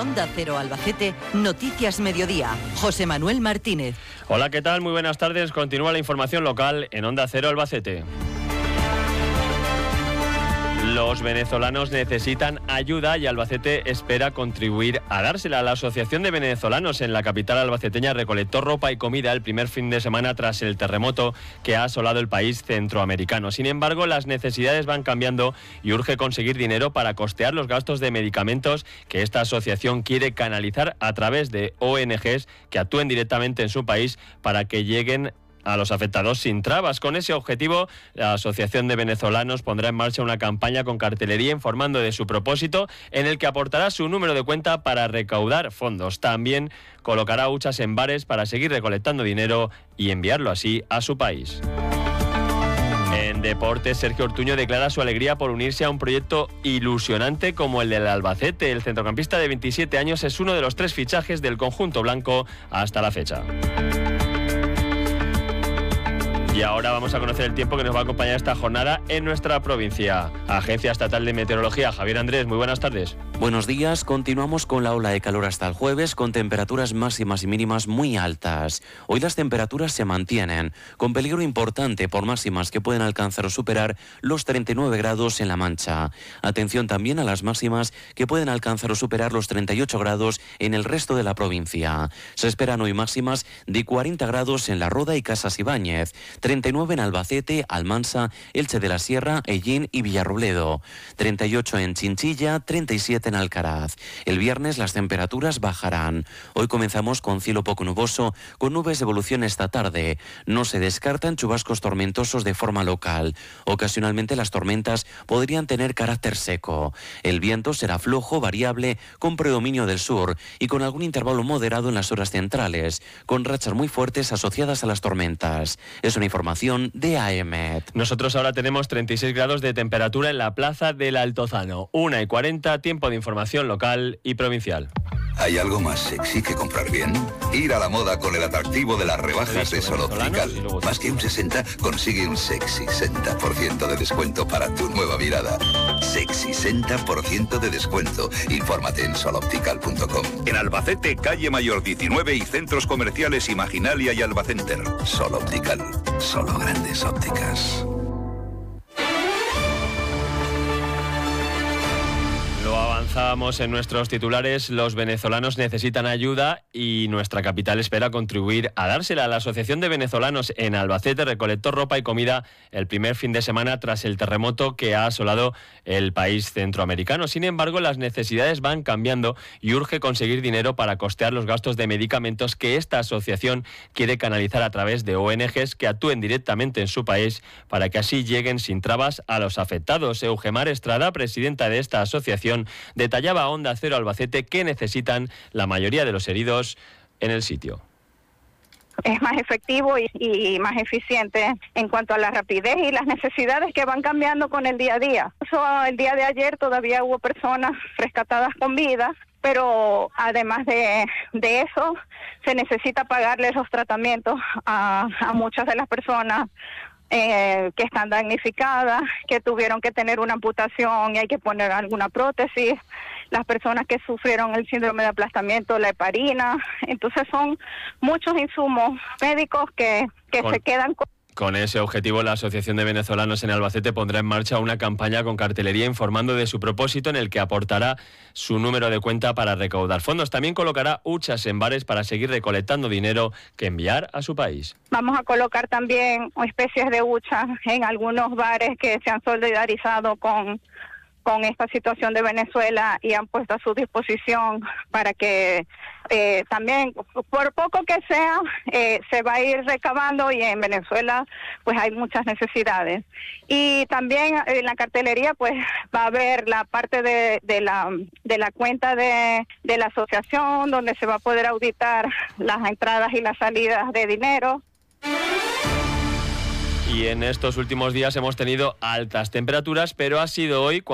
Onda Cero Albacete, Noticias Mediodía. José Manuel Martínez. Hola, ¿qué tal? Muy buenas tardes. Continúa la información local en Onda Cero Albacete. Los venezolanos necesitan ayuda y Albacete espera contribuir a dársela. La Asociación de Venezolanos en la capital albaceteña recolectó ropa y comida el primer fin de semana tras el terremoto que ha asolado el país centroamericano. Sin embargo, las necesidades van cambiando y urge conseguir dinero para costear los gastos de medicamentos que esta asociación quiere canalizar a través de ONGs que actúen directamente en su país para que lleguen a los afectados sin trabas. Con ese objetivo, la Asociación de Venezolanos pondrá en marcha una campaña con cartelería informando de su propósito, en el que aportará su número de cuenta para recaudar fondos. También colocará huchas en bares para seguir recolectando dinero y enviarlo así a su país. En deportes, Sergio Ortuño declara su alegría por unirse a un proyecto ilusionante como el del Albacete. El centrocampista de 27 años es uno de los 3 fichajes del conjunto blanco hasta la fecha. Y ahora vamos a conocer el tiempo que nos va a acompañar esta jornada en nuestra provincia. Agencia Estatal de Meteorología, Javier Andrés, muy buenas tardes. Buenos días, continuamos con la ola de calor hasta el jueves, con temperaturas máximas y mínimas muy altas. Hoy las temperaturas se mantienen, con peligro importante por máximas que pueden alcanzar o superar los 39 grados en La Mancha. Atención también a las máximas que pueden alcanzar o superar los 38 grados en el resto de la provincia. Se esperan hoy máximas de 40 grados en La Roda y Casas Ibáñez, 39 en Albacete, Almansa, Elche de la Sierra, Ellín y Villarrobledo, 38 en Chinchilla, 37 en Alcaraz. El viernes las temperaturas bajarán. Hoy comenzamos con cielo poco nuboso, con nubes de evolución esta tarde. No se descartan chubascos tormentosos de forma local. Ocasionalmente las tormentas podrían tener carácter seco. El viento será flojo, variable, con predominio del sur y con algún intervalo moderado en las horas centrales, con rachas muy fuertes asociadas a las tormentas. Es una información de AEMET. Nosotros ahora tenemos 36 grados de temperatura en la plaza del Altozano. 1:40, tiempo de información local y provincial. ¿Hay algo más sexy que comprar bien? Ir a la moda con el atractivo de las rebajas de Sol Optical. Más que un 60, consigue un sexy 60% de descuento para tu nueva mirada. Sexy 60% de descuento. Infórmate en soloptical.com. En Albacete, calle Mayor 19 y centros comerciales Imaginalia y Albacenter. Sol Optical. Solo grandes ópticas. Lo avanzábamos en nuestros titulares, los venezolanos necesitan ayuda y nuestra capital espera contribuir a dársela. La Asociación de Venezolanos en Albacete recolectó ropa y comida el primer fin de semana tras el terremoto que ha asolado el país centroamericano. Sin embargo, las necesidades van cambiando y urge conseguir dinero para costear los gastos de medicamentos que esta asociación quiere canalizar a través de ONGs que actúen directamente en su país para que así lleguen sin trabas a los afectados. Eugemar Estrada, presidenta de esta asociación, detallaba a Onda Cero Albacete que necesitan la mayoría de los heridos en el sitio. Es más efectivo y más eficiente en cuanto a la rapidez y las necesidades que van cambiando con el día a día. El día de ayer todavía hubo personas rescatadas con vida, pero además de eso se necesita pagarles los tratamientos a muchas de las personas que están damnificadas, que tuvieron que tener una amputación y hay que poner alguna prótesis, las personas que sufrieron el síndrome de aplastamiento, la heparina. Entonces son muchos insumos médicos que se quedan Con ese objetivo, la Asociación de Venezolanos en Albacete pondrá en marcha una campaña con cartelería informando de su propósito, en el que aportará su número de cuenta para recaudar fondos. También colocará huchas en bares para seguir recolectando dinero que enviar a su país. Vamos a colocar también especies de huchas en algunos bares que se han solidarizado con esta situación de Venezuela y han puesto a su disposición para que también, por poco que sea, se va a ir recabando, y en Venezuela pues hay muchas necesidades. Y también en la cartelería pues va a haber la parte de la cuenta de la asociación, donde se va a poder auditar las entradas y las salidas de dinero. Y en estos últimos días hemos tenido altas temperaturas, pero ha sido hoy